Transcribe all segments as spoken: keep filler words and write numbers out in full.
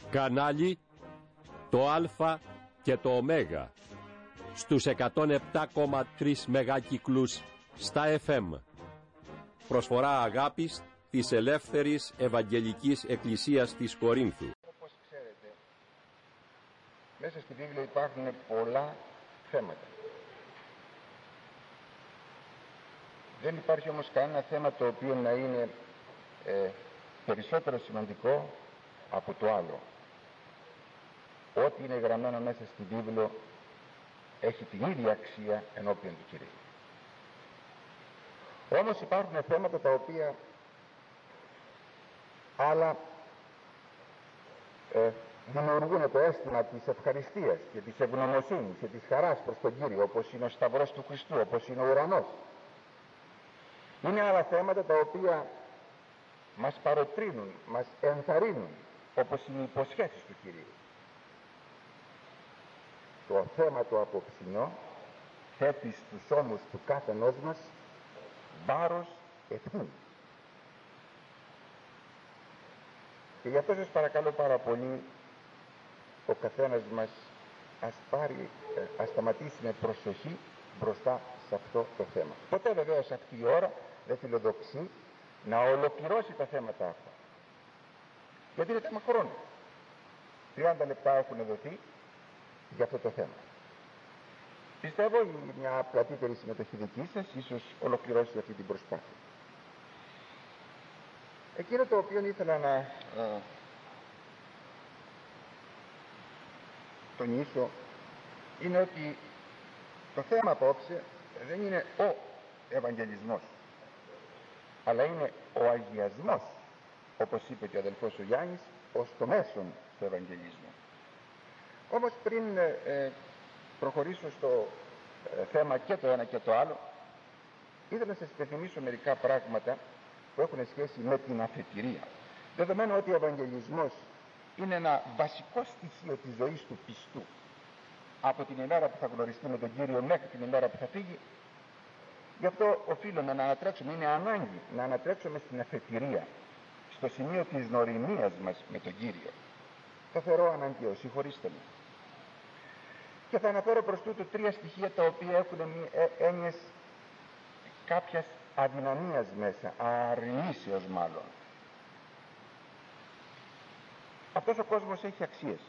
Κανάλι το Α και το Ω στους εκατόν επτά κόμμα τρία μεγάκυκλους στα εφ εμ. Προσφορά αγάπης της Ελεύθερης Ευαγγελικής Εκκλησίας της Κορίνθου. Όπως ξέρετε, μέσα στη Βίβλια υπάρχουν πολλά θέματα. Δεν υπάρχει όμως κανένα θέμα το οποίο να είναι ε, περισσότερο σημαντικό από το άλλο. Ό,τι είναι γραμμένο μέσα στη Βίβλο έχει την ίδια αξία ενώπιον του Κυρίου. Όμως υπάρχουν θέματα τα οποία άλλα ε, δημιουργούν το αίσθημα της ευχαριστίας και της ευγνωμοσύνης και της χαράς προς τον Κύριο, όπως είναι ο Σταυρός του Χριστού, όπως είναι ο ουρανός. Είναι άλλα θέματα τα οποία μας παροτρύνουν, μας ενθαρρύνουν, όπως είναι οι υποσχέσεις του Κυρίου. Το θέμα το απόψινό θέτει στους ώμους του κάθε ενός μας βάρος ευθύνη. Και γι' αυτό σας παρακαλώ πάρα πολύ, ο καθένας μας ας πάρει, ας σταματήσει με προσοχή μπροστά σε αυτό το θέμα. Ποτέ βεβαίως αυτή η ώρα δεν φιλοδοξεί να ολοκληρώσει τα θέματα αυτά, γιατί είναι θέμα χρόνου. τριάντα λεπτά έχουν δοθεί για αυτό το θέμα. Πιστεύω μια πλατύτερη συμμετοχή δική σας ίσως ολοκληρώσει αυτή την προσπάθεια. Εκείνο το οποίο ήθελα να ε, τονίσω είναι ότι το θέμα απόψε δεν είναι ο Ευαγγελισμός, αλλά είναι ο αγιασμός, όπως είπε και ο αδελφός ο Γιάννης, ως το μέσον του Ευαγγελισμού. Όμως πριν ε, προχωρήσω στο ε, θέμα και το ένα και το άλλο, ήθελα να σας υπενθυμίσω μερικά πράγματα που έχουν σχέση με την αφετηρία. Δεδομένου ότι ο Ευαγγελισμός είναι ένα βασικό στοιχείο της ζωής του πιστού, από την ημέρα που θα γνωριστεί με τον Κύριο μέχρι την ημέρα που θα φύγει, γι' αυτό οφείλουμε να ανατρέξουμε, είναι ανάγκη να ανατρέξουμε στην αφετηρία, στο σημείο της γνωριμίας μας με τον Κύριο. Το θεωρώ αναγκαίο, συγχωρήστε με. Και θα αναφέρω προς τούτο τρία στοιχεία τα οποία έχουν έννοιες κάποιας αδυναμίας μέσα, αρνήσεως μάλλον. Αυτός ο κόσμος έχει αξίες.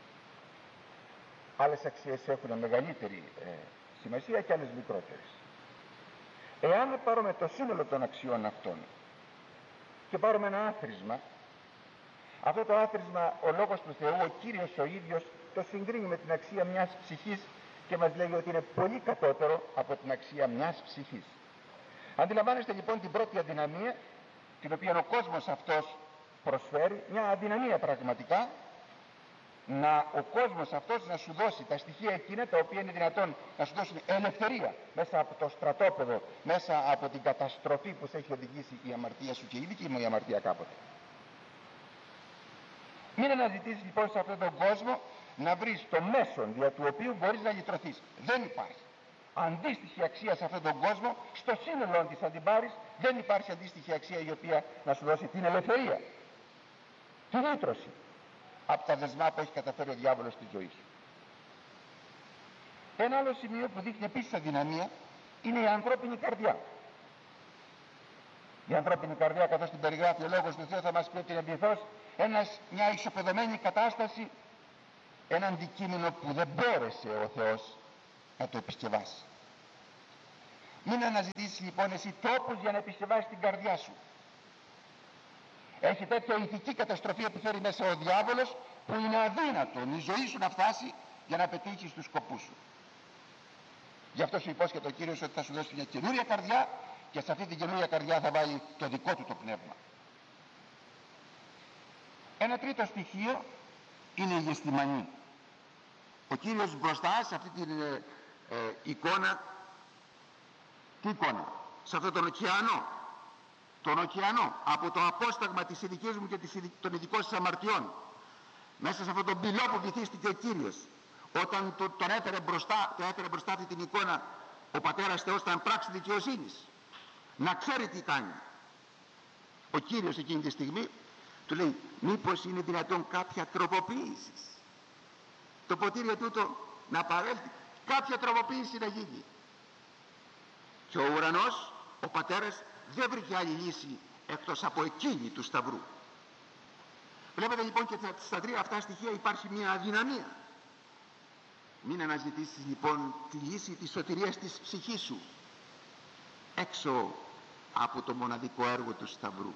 Άλλες αξίες έχουν μεγαλύτερη ε, σημασία και άλλες μικρότερες. Εάν πάρουμε το σύνολο των αξιών αυτών και πάρουμε ένα άθροισμα, αυτό το άθροισμα ο Λόγος του Θεού, ο Κύριος ο ίδιος, το συγκρίνει με την αξία μιας ψυχής και μας λέει ότι είναι πολύ κατώτερο από την αξία μιας ψυχής. Αντιλαμβάνεστε λοιπόν την πρώτη αδυναμία, την οποία ο κόσμος αυτός προσφέρει, μια αδυναμία πραγματικά, να ο κόσμος αυτός να σου δώσει τα στοιχεία εκείνα τα οποία είναι δυνατόν να σου δώσουν ελευθερία μέσα από το στρατόπεδο, μέσα από την καταστροφή που σε έχει οδηγήσει η αμαρτία σου και η δική μου η αμαρτία κάποτε. Μην αναζητήσεις λοιπόν σε αυτόν τον κόσμο να βρεις το μέσον δια του οποίου μπορείς να λυτρωθείς. Δεν υπάρχει αντίστοιχη αξία σε αυτόν τον κόσμο, στο σύνολο της αν την πάρεις, δεν υπάρχει αντίστοιχη αξία η οποία να σου δώσει την ελευθερία, την λύτρωση από τα δεσμά που έχει καταφέρει ο διάβολος στη ζωή σου. Ένα άλλο σημείο που δείχνει επίσης αδυναμία είναι η ανθρώπινη καρδιά. Η ανθρώπινη καρδιά, καθώς την περιγράφει ο Λόγος του Θεού, θα μας πει ότι είναι πληθώς ένας, μια ισοπεδωμένη κατάσταση, ένα αντικείμενο που δεν μπόρεσε ο Θεός να το επισκευάσει. Μην αναζητήσεις λοιπόν εσύ τρόπους για να επισκευάσεις την καρδιά σου. Έχει τέτοια ηθική καταστροφή που φέρει μέσα ο διάβολος, που είναι αδύνατον η ζωή σου να φτάσει για να πετύχεις τους σκοπούς σου. Γι' αυτό σου υπόσχεται ο Κύριος ότι θα σου δώσει μια καινούρια καρδιά και σε αυτή την καινούρια καρδιά θα βάλει το δικό του το πνεύμα. Ένα τρίτο στοιχείο είναι η γεστημανή. Ο Κύριος μπροστά σε αυτή την ε, ε, εικόνα, τι εικόνα, σε αυτόν τον ωκεανό, τον ωκεανό, από το απόσταγμα της ειδικής μου και των ειδικών της αμαρτιών, μέσα σε αυτόν τον πυλό που βυθίστηκε ο Κύριος, όταν το, τον έφερε μπροστά, το έφερε μπροστά αυτή την εικόνα ο Πατέρας Θεός, θα πράξει δικαιοσύνης, να ξέρει τι κάνει. Ο Κύριος εκείνη τη στιγμή του λέει, Μήπως είναι δυνατόν κάποια τροποποίηση, το ποτήρι τούτο να παρέλθει, κάποια τροποποίηση να γίνει? Και ο ουρανός, ο πατέρας, δεν βρήκε άλλη λύση εκτός από εκείνη του Σταυρού. Βλέπετε λοιπόν και στα τρία αυτά στοιχεία υπάρχει μια αδυναμία. Μην αναζητήσεις λοιπόν τη λύση της σωτηρίας της ψυχής σου έξω από το μοναδικό έργο του Σταυρού.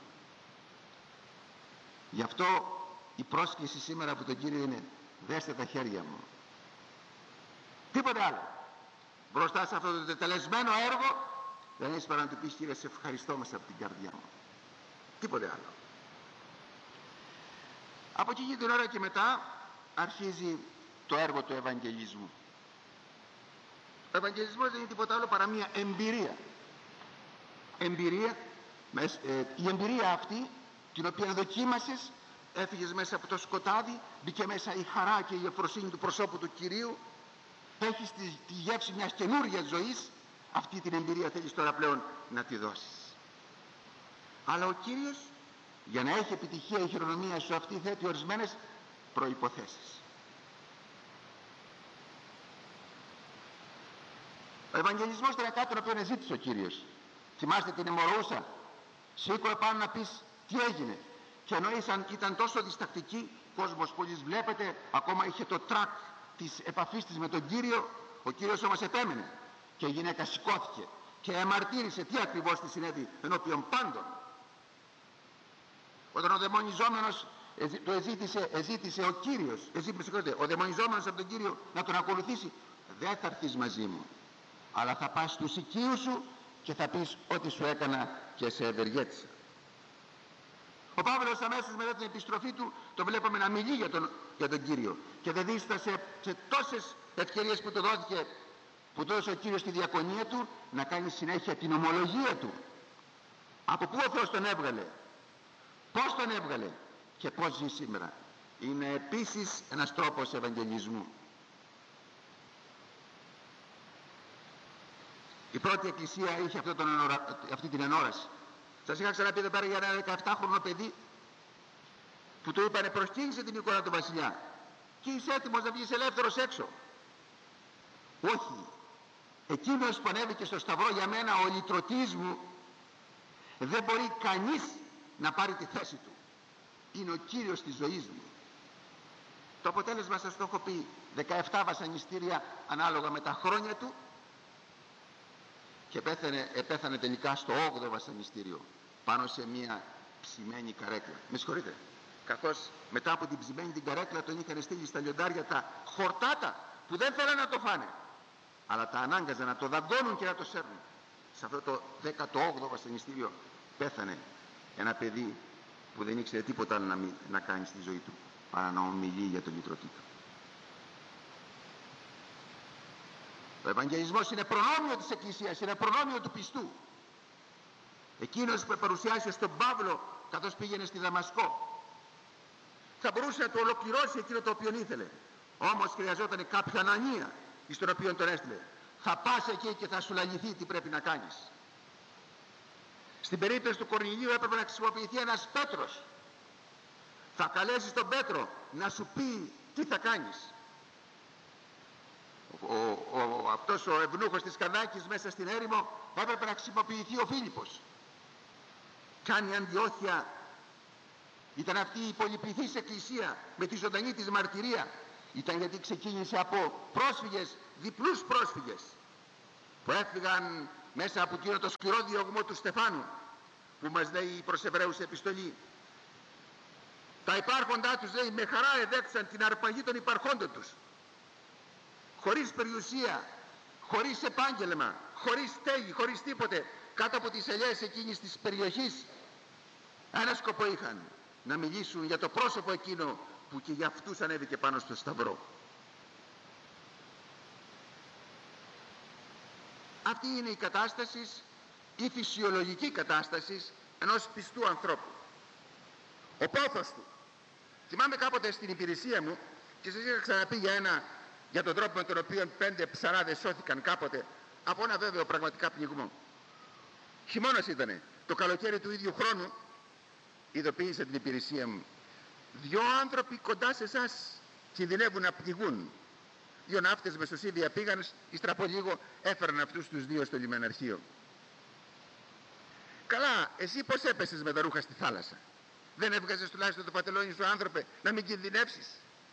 Γι' αυτό η πρόσκληση σήμερα από τον Κύριο είναι: δέστε τα χέρια μου. Τίποτε άλλο. Μπροστά σε αυτό το τετελεσμένο έργο δεν έχεις παρά να του πεις: Κύριε, σε ευχαριστώ μέσα από την καρδιά μου. Τίποτε άλλο. Από εκεί την ώρα και μετά αρχίζει το έργο του Ευαγγελισμού. Ο Ευαγγελισμός δεν είναι τίποτα άλλο παρά μια εμπειρία. Εμπειρία, η εμπειρία αυτή την οποία δοκίμασες, έφυγες μέσα από το σκοτάδι, μπήκε μέσα η χαρά και η ευφροσύνη του προσώπου του Κυρίου, έχεις τη, τη γεύση μιας καινούργιας ζωής. Αυτή την εμπειρία θέλεις τώρα πλέον να τη δώσεις. Αλλά ο Κύριος, για να έχει επιτυχία η χειρονομία σου αυτή, θέτει ορισμένες προϋποθέσεις. Ο Ευαγγελισμός ήταν κάτι το οποίο ζήτησε ο Κύριος. Θυμάστε την αιμορροούσα? Σήκω επάνω να πεις τι έγινε. Και ενώ ήταν τόσο διστακτική, κόσμος πολλής, βλέπετε, ακόμα είχε το τρακ της επαφής της με τον Κύριο. Ο Κύριος όμως επέμενε και η γυναίκα σηκώθηκε και εμαρτύρησε τι ακριβώς της συνέβη ενώπιον πάντων. Όταν ο δαιμονιζόμενος το εζήτησε, εζήτησε ο Κύριος, εζήτησε, ο δαιμονιζόμενος από τον Κύριο να τον ακολουθήσει, δεν θα έρθεις μαζί μου, αλλά θα πας στους οικείους σου και θα πεις ότι σου έκανα και σε ευεργέτησα. Ο Παύλος αμέσως μετά την επιστροφή του το βλέπουμε να μιλεί για τον, για τον Κύριο και δεν δίστασε σε τόσες ευκαιρίες που του δόθηκε, που του έδωσε ο Κύριος στη διακονία του, να κάνει συνέχεια την ομολογία του. Από πού ο Θεός τον έβγαλε, πώς τον έβγαλε και πώς ζει σήμερα. Είναι επίσης ένας τρόπος ευαγγελισμού. Η πρώτη εκκλησία είχε αυτό τον, αυτή την ενόραση. Σας είχα ξαναπεί εδώ πέρα για ένα δεκαεφτάχρονο παιδί που του είπανε: προσκύνησε την εικόνα του βασιλιά και είσαι έτοιμος να βγεις ελεύθερος έξω. Όχι. Εκείνος που ανέβηκε στο σταυρό για μένα, ο λυτρωτής μου, δεν μπορεί κανείς να πάρει τη θέση του. Είναι ο Κύριος της ζωής μου. Το αποτέλεσμα, σας το έχω πει, δεκαεπτά βασανιστήρια ανάλογα με τα χρόνια του, και πέθανε, επέθανε τελικά στο όγδοο βασανιστήριο πάνω σε μια ψημένη καρέκλα. Με συγχωρείτε, καθώς μετά από την ψημένη την καρέκλα τον είχαν στείλει στα λιοντάρια τα χορτάτα που δεν θέλανε να το φάνε, αλλά τα ανάγκαζαν να το δαγκώνουν και να το σέρνουν. Σε αυτό το δέκατο όγδοο βασανιστήριο πέθανε ένα παιδί που δεν ήξερε τίποτα να, μην, να κάνει στη ζωή του παρά να ομιλεί για τον λυτρωτή του. Ο Ευαγγελισμός είναι προνόμιο της Εκκλησίας, είναι προνόμιο του πιστού. Εκείνος που παρουσιάσει στον Παύλο καθώς πήγαινε στη Δαμασκό, θα μπορούσε να το ολοκληρώσει εκείνο το οποίο ήθελε. Όμως χρειαζόταν κάποια Ανανία, εις τον οποίο τον έστειλε. Θα πας εκεί και θα σου λαληθεί τι πρέπει να κάνεις. Στην περίπτωση του Κορνηλίου έπρεπε να χρησιμοποιηθεί ένας Πέτρος. Θα καλέσεις τον Πέτρο να σου πει τι θα κάνεις. Ο, ο, ο, αυτός ο ευνούχος της Κανάκης μέσα στην έρημο έπρεπε να χρησιμοποιηθεί ο Φίλιππος. Κι αν η Αντιόχεια ήταν αυτή η πολυπληθής εκκλησία με τη ζωντανή της μαρτυρία, ήταν γιατί ξεκίνησε από πρόσφυγες, διπλούς πρόσφυγες που έφυγαν μέσα από εκείνο το σκληρό διωγμό του Στεφάνου που μας λέει η προς Εβραίους επιστολή. Τα υπάρχοντά τους, λέει, με χαρά εδέξαν την αρπαγή των υπαρχόντων τους, χωρίς περιουσία, χωρίς επάγγελμα, χωρίς στέγη, χωρίς τίποτε, κάτω από τις ελιές εκείνης της περιοχής. Ένα σκοπό είχαν: να μιλήσουν για το πρόσωπο εκείνο που και για αυτούς ανέβηκε πάνω στο σταυρό. Αυτή είναι η κατάσταση, η φυσιολογική κατάσταση ενός πιστού ανθρώπου. Ο πόθος του. Θυμάμαι κάποτε στην υπηρεσία μου, και σας είχα ξαναπεί για, ένα, για τον τρόπο με τον οποίο πέντε ψαράδες σώθηκαν κάποτε από ένα βέβαιο πραγματικά πνιγμό. Χειμώνας ήτανε. Το καλοκαίρι του ίδιου χρόνου ειδοποίησα την υπηρεσία μου Δυο άνθρωποι κοντά σε εσάς κινδυνεύουν να πνιγούν. Δύο ναύτες μεσοσύδια πήγαν, ύστερα από λίγο έφεραν αυτούς τους δύο στο λιμεναρχείο. Καλά, εσύ πως έπεσες με τα ρούχα στη θάλασσα? Δεν έβγαζες τουλάχιστον το πατελόνι σου, άνθρωπε, να μην κινδυνεύσεις?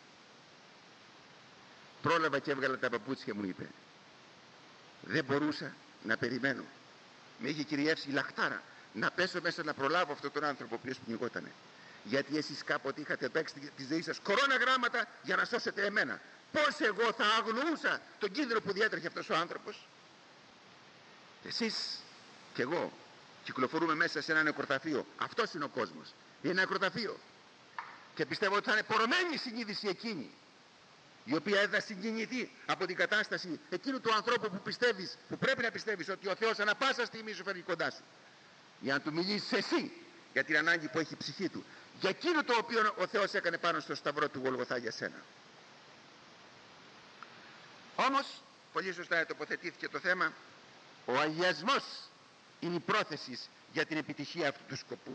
Πρόλαβα και έβγαλα τα παπούτσια μου, είπε. Δεν μπορούσα να περιμένω. Με είχε κυριεύσει η λαχτάρα να πέσω μέσα να προλάβω αυτόν τον άνθρωπο ο οποίος πνιγότανε. Γιατί εσείς κάποτε είχατε παίξει τη ζωή σας κορώνα γράμματα για να σώσετε εμένα. Πώς εγώ θα αγνοούσα τον κίνδυνο που διέτρεχε αυτός ο άνθρωπος? Εσείς και εγώ κυκλοφορούμε μέσα σε ένα νεκροταφείο. Αυτός είναι ο κόσμος. Είναι ένα νεκροταφείο. Και πιστεύω ότι θα είναι πορωμένη η συνείδηση εκείνη, η οποία θα συγκινηθεί από την κατάσταση εκείνου του ανθρώπου που πιστεύεις, που πρέπει να πιστεύεις ότι ο Θεός ανά πάσα στιγμή σου φέρνει κοντά σου, για να του μιλήσεις εσύ για την ανάγκη που έχει η ψυχή του, για εκείνο το οποίο ο Θεός έκανε πάνω στο σταυρό του Γολγοθά για σένα. Όμως πολύ σωστά τοποθετήθηκε το θέμα. Ο αγιασμός είναι η πρόθεση για την επιτυχία αυτού του σκοπού.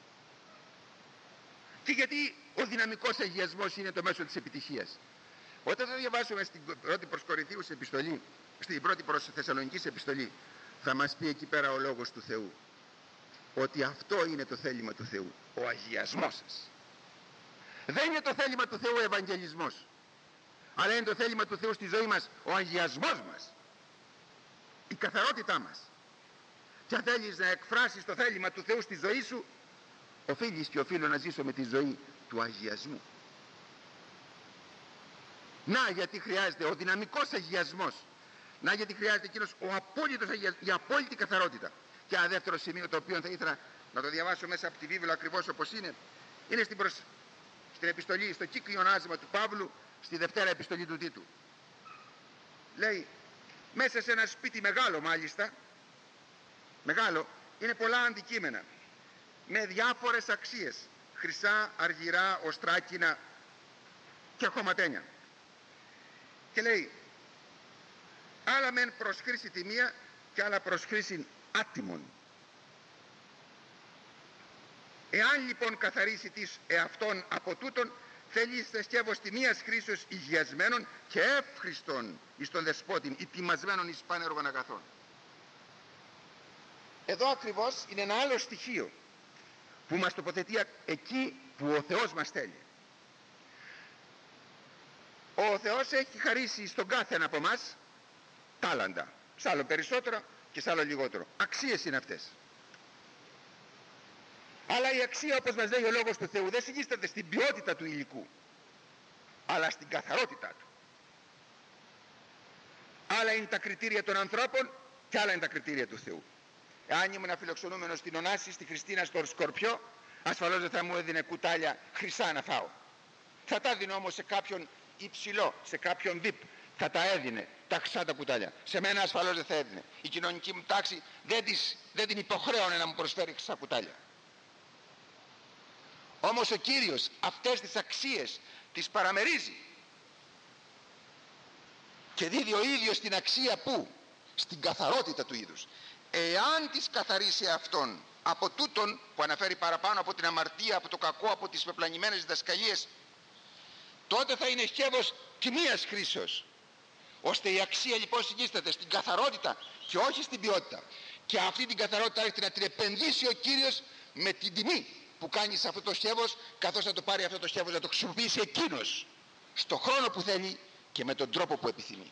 Και γιατί ο δυναμικός αγιασμός είναι το μέσο της επιτυχίας? Όταν θα διαβάσουμε στην πρώτη προς Κορινθίους επιστολή, στην πρώτη προς Θεσσαλονικής επιστολή, θα μας πει εκεί πέρα ο Λόγος του Θεού ότι αυτό είναι το θέλημα του Θεού, ο αγιασμός σας. Δεν είναι το θέλημα του Θεού ο ευαγγελισμός, αλλά είναι το θέλημα του Θεού στη ζωή μας ο αγιασμός μας, η καθαρότητά μας. Και αν θέλεις να εκφράσεις το θέλημα του Θεού στη ζωή σου, οφείλεις και οφείλω να ζήσω με τη ζωή του αγιασμού. Να γιατί χρειάζεται ο δυναμικός αγιασμός, να γιατί χρειάζεται εκείνος ο απόλυτος αγιασμός, η απόλυτη καθαρότητα. Και ένα δεύτερο σημείο το οποίο θα ήθελα να το διαβάσω μέσα από τη βίβλο ακριβώς όπως είναι, είναι στην, προς... στην επιστολή, στο κύκλιο άσμα του Παύλου, στη Δευτέρα επιστολή του Τίτου. Λέει, μέσα σε ένα σπίτι μεγάλο μάλιστα, μεγάλο, είναι πολλά αντικείμενα με διάφορες αξίες, χρυσά, αργυρά, οστράκινα και χωματένια. Και λέει, άλλα μεν προς χρήση τιμία και άλλα προς χρήση άτιμων. Εάν λοιπόν καθαρίσει της εαυτόν από τούτον, θέλει σκεύος τιμίας χρήσεως υγιασμένων και εύχριστον εις τον δεσπότην, ετοιμασμένων εις πάνεργων αγαθών. Εδώ ακριβώς είναι ένα άλλο στοιχείο που μας τοποθετεί εκεί που ο Θεός μας θέλει. Ο Θεός έχει χαρίσει στον κάθε ένα από εμάς τάλαντα, σ' άλλο περισσότερο και σ' άλλο λιγότερο. Αξίες είναι αυτές. Αλλά η αξία, όπως μας λέει ο Λόγος του Θεού, δεν συνίσταται στην ποιότητα του υλικού, αλλά στην καθαρότητά του. Άλλα είναι τα κριτήρια των ανθρώπων και άλλα είναι τα κριτήρια του Θεού. Εάν ήμουν φιλοξενούμενος στην Ωνάση, στη Χριστίνα, στο Σκορπιό, ασφαλώς δεν θα μου έδινε κουτάλια χρυσά να φάω. Θα τα έδινε όμως σε κάποιον υψηλό, σε κάποιον βι άι πι, θα τα έδινε τα χρυσά τα κουτάλια. Σε μένα ασφαλώς δεν θα έδινε. Η κοινωνική μου τάξη δεν, της, δεν την υποχρέωνε να μου προσφέρει χρυσά κουτάλια. Όμως ο Κύριος αυτές τις αξίες τις παραμερίζει και δίδει ο ίδιος την αξία που? Στην καθαρότητα του είδους. Εάν τις καθαρίσει αυτόν από τούτον που αναφέρει παραπάνω, από την αμαρτία, από το κακό, από τις πεπλανημένες διδασκαλίες, τότε θα είναι σκεύος τιμίας χρήσεως, ώστε η αξία λοιπόν συνίσταται στην καθαρότητα και όχι στην ποιότητα. Και αυτή την καθαρότητα έρχεται να την επενδύσει ο Κύριος με την τιμή που κάνει σε αυτό το σκεύος, καθώς θα το πάρει αυτό το σκεύος να το χρησιμοποιήσει εκείνος στο χρόνο που θέλει και με τον τρόπο που επιθυμεί.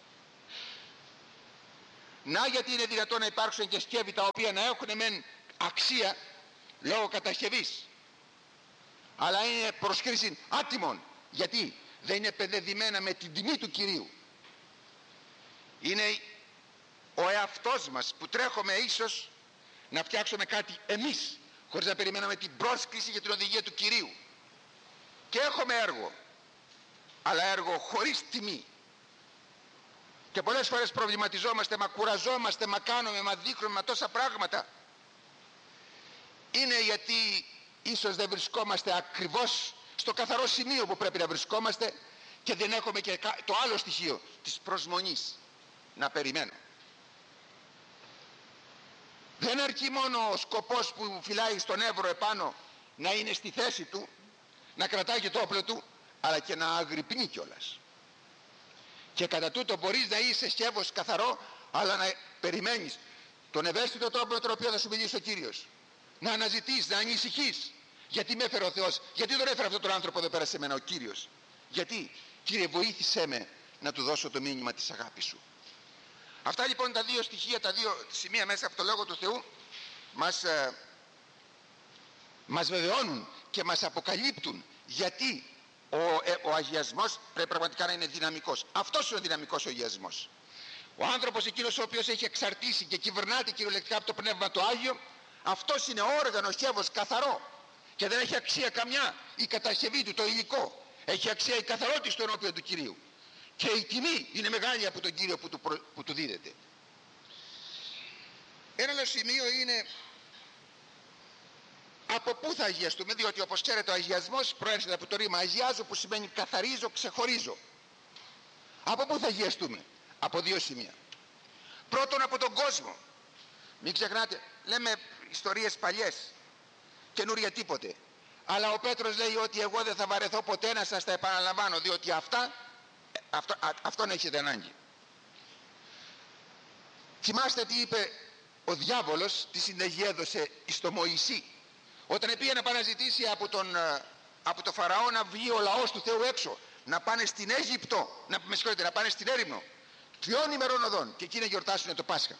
Να γιατί είναι δυνατόν να υπάρξουν και σκεύη τα οποία να έχουν μεν αξία λόγω κατασκευής, αλλά είναι προς χρήση άτιμων, γιατί δεν είναι παιδεδημένα με την τιμή του Κυρίου. Είναι ο εαυτός μας που τρέχουμε ίσως να φτιάξουμε κάτι εμείς, χωρίς να περιμένουμε την πρόσκληση για την οδηγία του Κυρίου. Και έχουμε έργο, αλλά έργο χωρίς τιμή. Και πολλές φορές προβληματιζόμαστε, μα κουραζόμαστε, μα κάνουμε, μα δείχνουμε, μα τόσα πράγματα. Είναι γιατί ίσως δεν βρισκόμαστε ακριβώς στο καθαρό σημείο που πρέπει να βρισκόμαστε και δεν έχουμε και το άλλο στοιχείο της προσμονής, να περιμένω. Δεν αρκεί μόνο ο σκοπός που φυλάει στον Εύρο επάνω να είναι στη θέση του, να κρατάει και το όπλο του, αλλά και να αγρυπνεί κιόλας. Και κατά τούτο μπορείς να είσαι σκεύος καθαρό, αλλά να περιμένεις τον ευαίσθητο τρόπο με τον οποίο θα σου μιλήσει ο Κύριος. Να αναζητείς, να ανησυχείς. Γιατί με έφερε ο Θεός, γιατί τον έφερε αυτόν τον άνθρωπο εδώ πέρα σε μένα ο Κύριος? Γιατί? Κύριε, βοήθησέ με να του δώσω το μήνυμα της αγάπης σου. Αυτά λοιπόν τα δύο στοιχεία, τα δύο σημεία μέσα από το Λόγο του Θεού μας, ε, μας βεβαιώνουν και μας αποκαλύπτουν γιατί ο, ε, ο αγιασμός πρέπει πραγματικά να είναι δυναμικός. Αυτός είναι ο δυναμικός ο αγιασμός. Ο άνθρωπος εκείνος ο οποίος έχει εξαρτήσει και κυβερνάται κυριολεκτικά από το Πνεύμα το Άγιο, αυτός είναι όργανο, σκεύος καθαρό και δεν έχει αξία καμιά η κατασκευή του, το υλικό. Έχει αξία η καθαρότητα στο ενώπιον του Κυρίου. Και η τιμή είναι μεγάλη από τον Κύριο που του, προ... που του δίδεται. Ένα άλλο σημείο είναι από πού θα αγιαστούμε, διότι όπως ξέρετε ο αγιασμός προέρχεται από το ρήμα αγιάζω, που σημαίνει καθαρίζω, ξεχωρίζω. Από πού θα αγιαστούμε? Από δύο σημεία. Πρώτον, από τον κόσμο. Μην ξεχνάτε, λέμε ιστορίες παλιές, καινούρια τίποτε. Αλλά ο Πέτρος λέει ότι εγώ δεν θα βαρεθώ ποτέ να σας τα επαναλαμβάνω, διότι αυτά, αυτό, α, αυτόν έχετε ανάγκη. Θυμάστε τι είπε ο διάβολος, τι συνταγή έδωσε στο Μωυσή, όταν πήγε να επαναζητήσει από τον, από το Φαραώ να βγει ο λαός του Θεού έξω, να πάνε στην Αίγυπτο, να, με συγχωρείτε, να πάνε στην έρημνο, τριών ημερών οδών, και εκεί να γιορτάσουν το Πάσχα.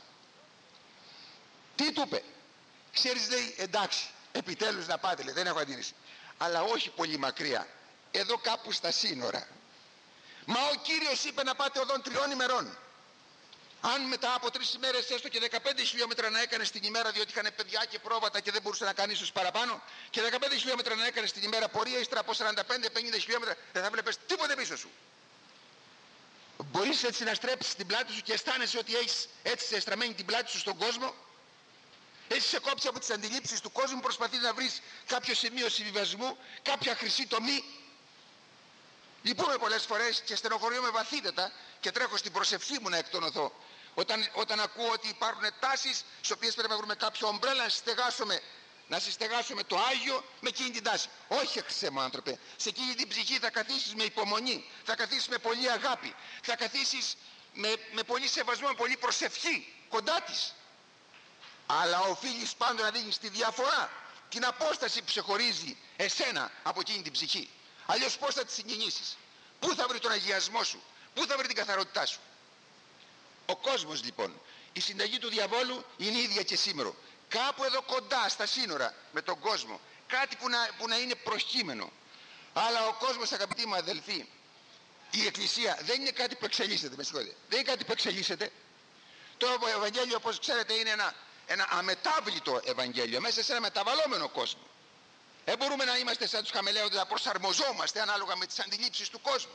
Τι του είπε? Ξέρεις, λέει, εντάξει, επιτέλους να πάτε, λέει, δεν έχω αντίρρηση, αλλά όχι πολύ μακριά, εδώ κάπου στα σύνορα. Μα ο Κύριος είπε να πάτε οδόν τριών ημερών. Αν μετά από τρεις ημέρες έστω και δεκαπέντε χιλιόμετρα να έκανες την ημέρα, διότι είχαν παιδιά και πρόβατα και δεν μπορούσε να κάνει ίσως παραπάνω, και δεκαπέντε χιλιόμετρα να έκανες την ημέρα πορεία, ύστερα από σαράντα πέντε πενήντα χιλιόμετρα δεν θα βλέπεις τίποτε πίσω σου. Μπορείς έτσι να στρέψεις την πλάτη σου και αισθάνεσαι ότι έχεις έτσι εστραμμένη την πλάτη σου στον κόσμο? Έχεις σε κόψει από τις αντιλήψεις του κόσμου, προσπαθείς να βρεις κάποιο σημείο συμβιβασμού, κάποια χρυσή τομή. Λυπούμε πολλές φορές και στενοχωριόμαι βαθύτατα και τρέχω στην προσευχή μου να εκτονωθώ όταν, όταν ακούω ότι υπάρχουν τάσεις στις οποίες πρέπει να βρούμε κάποιο ομπρέλα να συστεγάσουμε, να συστεγάσουμε το Άγιο με εκείνη την τάση. Όχι, Χριστέ μου άνθρωπε, σε εκείνη την ψυχή θα καθίσεις με υπομονή, θα καθίσεις με πολλή αγάπη, θα καθίσεις με, με πολύ σεβασμό, με πολύ προσευχή κοντά της. Αλλά οφείλεις πάντοτε να δείχνεις τη διαφορά, την απόσταση που σε χωρίζει εσένα από εκείνη την ψυχή. Αλλιώς πώς θα τη συγκινήσεις? Πού θα βρει τον αγιασμό σου? Πού θα βρει την καθαρότητά σου? Ο κόσμος λοιπόν, η συνταγή του διαβόλου είναι ίδια και σήμερα. Κάπου εδώ κοντά στα σύνορα με τον κόσμο, κάτι που να, που να είναι προσκύμενο. Αλλά ο κόσμος, αγαπητοί μου αδελφοί, η Εκκλησία δεν είναι κάτι που εξελίσσεται, με συγχωρείτε. Δεν είναι κάτι που εξελίσσεται. Το Ευαγγέλιο, όπως ξέρετε, είναι ένα, ένα αμετάβλητο Ευαγγέλιο μέσα σε ένα μεταβαλλόμενο κόσμο. Δεν μπορούμε να είμαστε σαν τους χαμελέοντες, να προσαρμοζόμαστε ανάλογα με τις αντιλήψεις του κόσμου.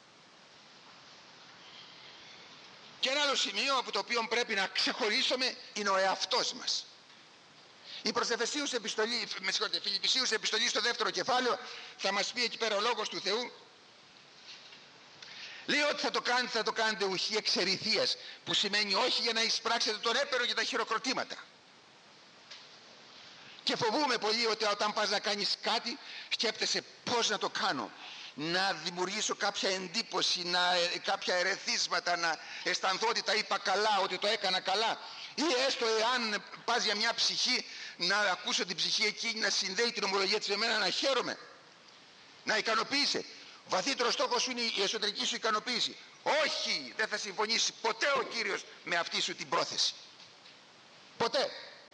Και ένα άλλο σημείο από το οποίο πρέπει να ξεχωρίσουμε είναι ο εαυτός μας. Η προς Εφεσίους επιστολή, με συγχωρείτε, Φιλιππισίους επιστολή στο δεύτερο κεφάλαιο θα μας πει εκεί πέρα ο Λόγος του Θεού. Λέει ότι θα το κάνετε, θα το κάνετε ουχή εξερηθείας, που σημαίνει όχι για να εισπράξετε τον έπαιρο και τα χειροκροτήματα. Και φοβούμαι πολύ ότι όταν πας να κάνεις κάτι σκέπτεσαι πώς να το κάνω, να δημιουργήσω κάποια εντύπωση, να, κάποια ερεθίσματα, να αισθανθώ ότι τα είπα καλά, ότι το έκανα καλά, ή έστω εάν πας για μια ψυχή να ακούσω την ψυχή εκείνη να συνδέει την ομολογία της με εμένα, να χαίρομαι, να ικανοποίησε. Βαθύτερο στόχος σου είναι η εσωτερική σου ικανοποίηση. Όχι, δεν θα συμφωνήσει ποτέ ο Κύριος με αυτή σου την πρόθεση. Ποτέ.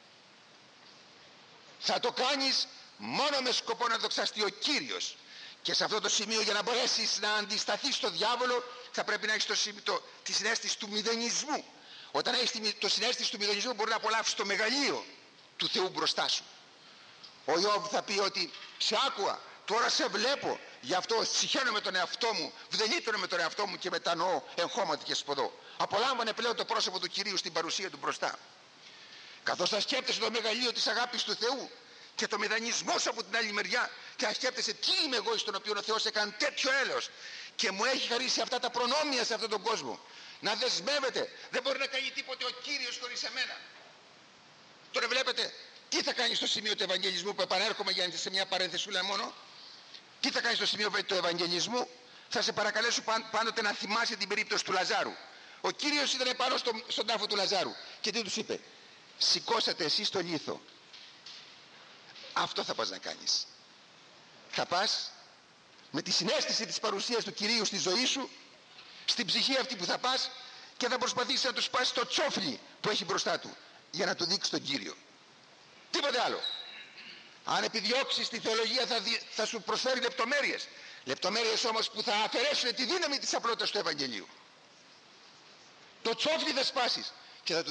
Θα το κάνεις μόνο με σκοπό να δοξαστεί ο Κύριος. Και σε αυτό το σημείο, για να μπορέσεις να αντισταθείς στο διάβολο, θα πρέπει να έχεις το, το, τη συναίσθηση του μηδενισμού. Όταν έχεις το συναίσθηση του μηδενισμού, μπορεί να απολαύσεις το μεγαλείο του Θεού μπροστά σου. Ο Ιώβ θα πει ότι σε άκουα, τώρα σε βλέπω, γι' αυτό συχαίνομαι τον εαυτό μου, βδελίτωνε με τον εαυτό μου και μετανοώ εγχώματι και σποδό. Απολάμβανε πλέον το πρόσωπο του Κυρίου στην παρουσία του μπροστά. Καθώς θα σκέπτεσαι το μεγαλείο της αγάπης του Θεού και το μηδενισμό σου από την άλλη μεριά, και θα σκέπτεσαι τι είμαι εγώ στον οποίο ο Θεός έκανε τέτοιο έλεος και μου έχει χαρίσει αυτά τα προνόμια σε αυτόν τον κόσμο. Να δεσμεύεται, δεν μπορεί να κάνει τίποτε ο Κύριος χωρίς εμένα. Τώρα βλέπετε τι θα κάνει στο σημείο του Ευαγγελισμού, που επανέρχομαι για σε μια παρένθεσούλα μόνο. Τι Τι θα κάνεις στο σημείο του Ευαγγελισμού? Θα σε παρακαλέσω πάντοτε να θυμάσαι την περίπτωση του Λαζάρου. Ο Κύριος ήταν πάνω στο, στον τάφο του Λαζάρου και τι τους είπε? Σηκώσατε εσείς το λίθο. Αυτό θα πας να κάνεις. Θα πας με τη συναίσθηση της παρουσίας του Κυρίου στη ζωή σου, στην ψυχή αυτή που θα πας, και θα προσπαθήσεις να του σπάσεις το τσόφλι που έχει μπροστά του για να του δείξεις τον Κύριο. Τίποτε άλλο. Αν επιδιώξεις τη θεολογία θα, δι... θα σου προσφέρει λεπτομέρειες. Λεπτομέρειες όμως που θα αφαιρέσουν τη δύναμη της απλότητας του Ευαγγελίου. Το τσόφλι θα σπάσεις και θα του